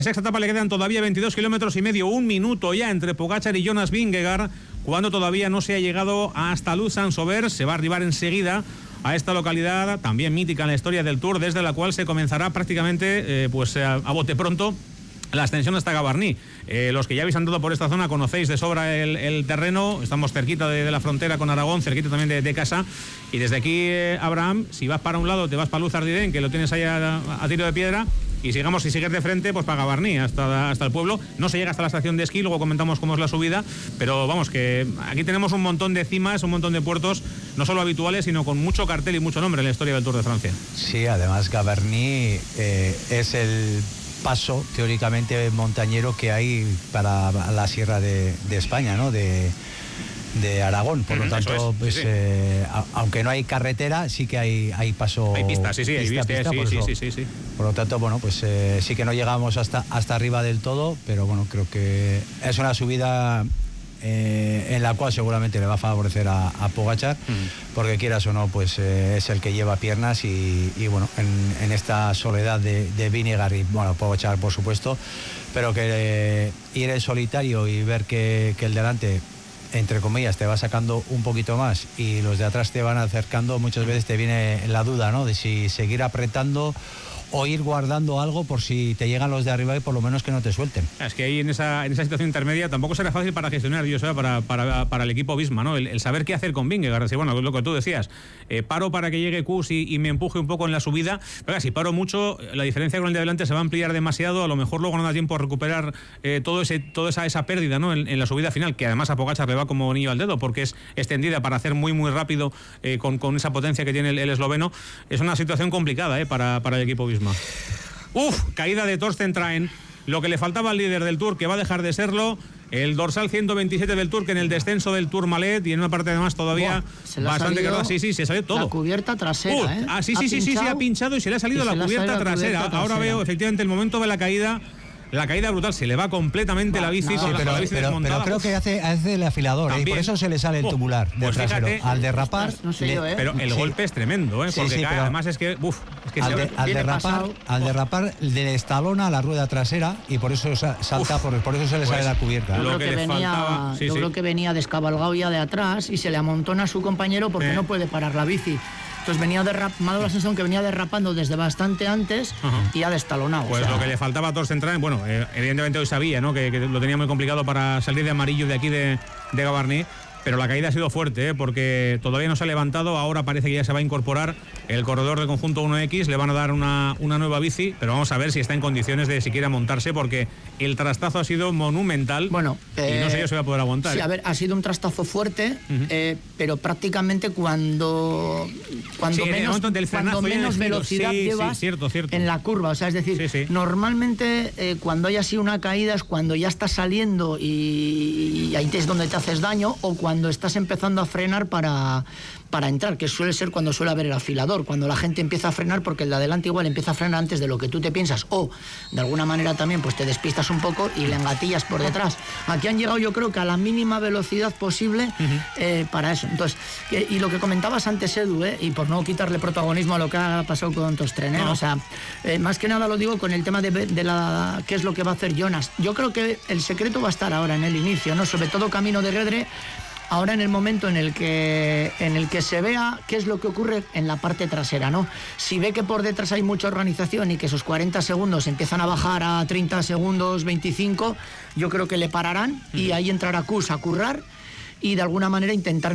Sexta etapa le quedan todavía 22 kilómetros y medio, un minuto ya entre Pogačar y Jonas Vingegaard, cuando todavía no se ha llegado hasta Luz-Saint-Sauveur. Se va a arribar enseguida a esta localidad, también mítica en la historia del Tour, desde la cual se comenzará prácticamente a bote pronto la extensión hasta Gavarnie. Los que ya habéis andado por esta zona conocéis de sobra el terreno. Estamos cerquita de la frontera con Aragón, cerquita también de casa. Y desde aquí, Abraham, si vas para un lado, te vas para Luz-Ardiden, que lo tienes ahí a tiro de piedra. Y si sigues de frente, pues para Gavarnie, hasta el pueblo. No se llega hasta la estación de esquí, luego comentamos cómo es la subida. Pero vamos, que aquí tenemos un montón de cimas, un montón de puertos, no solo habituales, sino con mucho cartel y mucho nombre en la historia del Tour de Francia. Sí, además Gavarnie es el paso teóricamente montañero que hay para la sierra de España, ¿no? De Aragón, por lo tanto, pues sí. Aunque no hay carretera, sí que hay paso. Hay pistas, sí, sí. Por lo tanto, bueno, pues sí que no llegamos hasta arriba del todo, pero bueno, creo que es una subida en la cual seguramente le va a favorecer a Pogačar, porque quieras o no, pues es el que lleva piernas y bueno, en esta soledad de Vingegaard y bueno, Pogačar por supuesto, pero que ir en solitario y ver que el delante, entre comillas, te va sacando un poquito más y los de atrás te van acercando, muchas veces te viene la duda, ¿no? De si seguir apretando o ir guardando algo por si te llegan los de arriba y por lo menos que no te suelten. Es que ahí en esa situación intermedia tampoco será fácil para gestionar, yo sé, para el equipo Visma, ¿no? El saber qué hacer con Vingegaard. Bueno, lo que tú decías, paro para que llegue Kuss y me empuje un poco en la subida, pero si paro mucho, la diferencia con el de adelante se va a ampliar demasiado, a lo mejor luego no da tiempo a recuperar toda esa pérdida, ¿no? En la subida final, que además a Pogačar le va como anillo al dedo, porque es extendida para hacer muy muy rápido con esa potencia que tiene el esloveno. Es una situación complicada para el equipo Visma. Caída de Torsten Traen, lo que le faltaba al líder del Tour, que va a dejar de serlo, el dorsal 127 del Tour, que en el descenso del Tourmalet y en una parte además todavía bastante cargada. Sí, se salió todo. La cubierta trasera, sí, ha pinchado y se le ha salido la cubierta trasera. Ahora veo efectivamente el momento de la caída. La caída brutal, se le va completamente la bici, la bici desmontada. Pero creo que hace el afilador, y por eso se le sale el tubular del trasero. Al derrapar, no sé yo, pero el golpe es tremendo, porque cae, además es que al derrapar le estalona la rueda trasera y por eso salta, por eso se le sale la cubierta. Yo creo que venía descabalgado ya de atrás y se le amontona a su compañero porque no puede parar la bici. Entonces me ha dado la sensación que venía derrapando desde bastante antes y ha destalonado. Pues lo que le faltaba a Torsten Traen, bueno, evidentemente hoy sabía, ¿no? que lo tenía muy complicado para salir de amarillo de aquí de Gavarnie, pero la caída ha sido fuerte, porque todavía no se ha levantado. Ahora parece que ya se va a incorporar el corredor del conjunto 1X, le van a dar una nueva bici, pero vamos a ver si está en condiciones de siquiera montarse, porque el trastazo ha sido monumental. Bueno, y no sé yo si va a poder aguantar. Sí, a ver, ha sido un trastazo fuerte, pero prácticamente cuando menos velocidad llevas cierto. en la curva, o sea, es decir, normalmente cuando hay así una caída es cuando ya estás saliendo y ahí es donde te haces daño, o cuando estás empezando a frenar para entrar, que suele ser cuando suele haber el afilador, cuando la gente empieza a frenar porque el de adelante igual empieza a frenar antes de lo que tú te piensas, o de alguna manera también pues te despistas un poco y le engatillas por detrás. Aquí han llegado, yo creo que a la mínima velocidad posible para eso. Entonces, y lo que comentabas antes, Edu, y por no quitarle protagonismo a lo que ha pasado con Torsten, o sea, más que nada lo digo con el tema de qué es lo que va a hacer Jonas. Yo creo que el secreto va a estar ahora en el inicio, ¿no? Sobre todo camino de Guedre. Ahora en el momento en el que se vea qué es lo que ocurre en la parte trasera, ¿no? Si ve que por detrás hay mucha organización y que esos 40 segundos empiezan a bajar a 30 segundos, 25, yo creo que le pararán y ahí entrará Kuss a currar y de alguna manera intentar